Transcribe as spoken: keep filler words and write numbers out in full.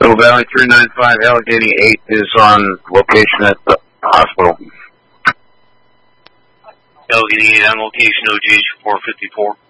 Little Valley three nine five, Allegheny eight is on location at the hospital. Allegheny eight on location, O G H four fifty-four.